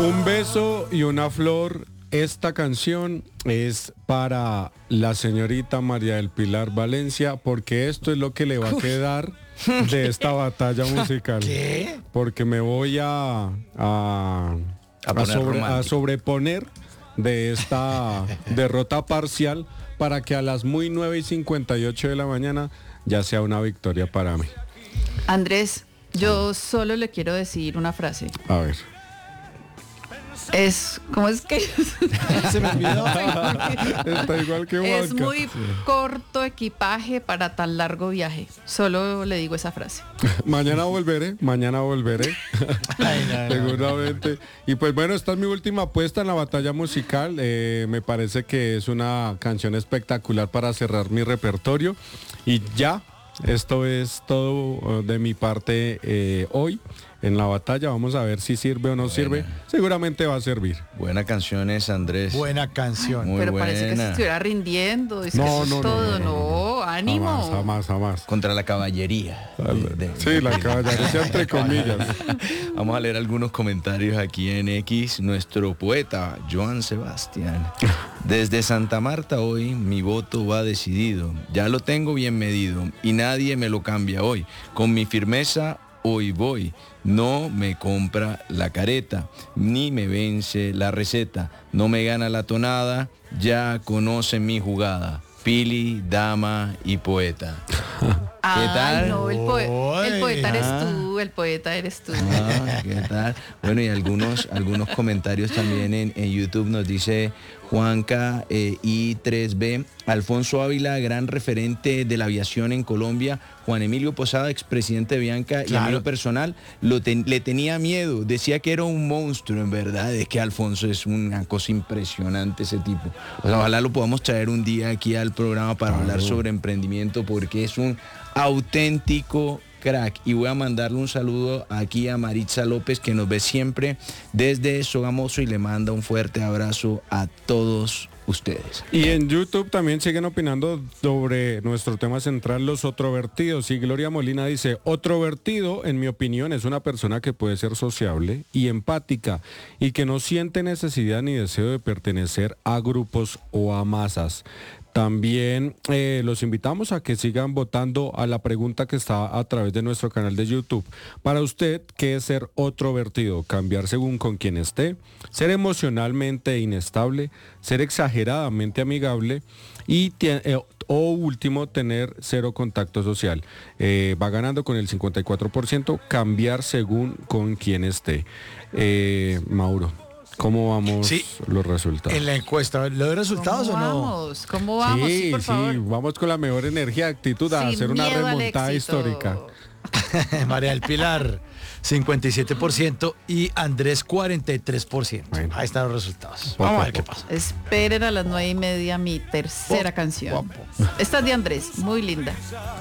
Un beso y una flor. Esta canción es para la señorita María del Pilar Valencia, porque esto es lo que le va a quedar de esta batalla musical. ¿Qué? Porque me voy a sobreponer de esta derrota parcial para que a las muy 9:58 de la mañana ya sea una victoria para mí. Andrés, yo solo le quiero decir una frase. A ver. ¿Cómo es que? Se me olvidó. Está igual que Juanca. Es muy corto equipaje para tan largo viaje. Solo le digo esa frase. Mañana volveré. Ay, no. Seguramente. Y pues bueno, esta es mi última apuesta en la batalla musical. Me parece que es una canción espectacular para cerrar mi repertorio. Y ya, esto es todo de mi parte hoy en la batalla. Vamos a ver si sirve o no sirve. Seguramente va a servir. Buena canción es, Andrés. Buena canción. Muy Pero parece que se buena. estuviera rindiendo. Es que No, eso es no, no, todo. no, No, ánimo. Jamás. Contra la caballería. Sí, la caballería entre comillas. Vamos a leer algunos comentarios aquí en X. Nuestro poeta, Joan Sebastián. Desde Santa Marta hoy mi voto va decidido. Ya lo tengo bien medido y nadie me lo cambia hoy. Con mi firmeza hoy voy. No me compra la careta, ni me vence la receta. No me gana la tonada, ya conocen mi jugada. Pili, dama y poeta. ¿Qué tal? No, el poeta eres Ah. tú, el poeta eres tú. ¿Qué tal? Bueno, y algunos comentarios también en YouTube. Nos dice Juanca I3B, Alfonso Ávila, gran referente de la aviación en Colombia. Juan Emilio Posada, expresidente de Bianca y amigo personal, le tenía miedo, decía que era un monstruo. En verdad es que Alfonso es una cosa impresionante, ese tipo. O sea, ojalá lo podamos traer un día aquí al programa para hablar sobre emprendimiento, porque es un auténtico crack. Y voy a mandarle un saludo aquí a Maritza López, que nos ve siempre desde Sogamoso, y le manda un fuerte abrazo a todos ustedes. Y en YouTube también siguen opinando sobre nuestro tema central, los otrovertidos. Y Gloria Molina dice, otrovertido, en mi opinión, es una persona que puede ser sociable y empática y que no siente necesidad ni deseo de pertenecer a grupos o a masas. También los invitamos a que sigan votando a la pregunta que está a través de nuestro canal de YouTube. Para usted, ¿qué es ser otrovertido? Cambiar según con quien esté, ser emocionalmente inestable, ser exageradamente amigable y o último, tener cero contacto social. Va ganando con el 54%, cambiar según con quien esté. Mauro, ¿cómo vamos los resultados? En la encuesta, ¿lo de resultados o no? ¿Cómo vamos? Sí, por favor. Vamos con la mejor energía, actitud a Sin hacer una miedo al remontada éxito. histórica. María del Pilar, 57% y Andrés, 43%. Bueno. Ahí están los resultados. Poco Vamos a a ver qué poco. pasa. Esperen a las 9:30 mi tercera canción. Esta es de Andrés, muy linda.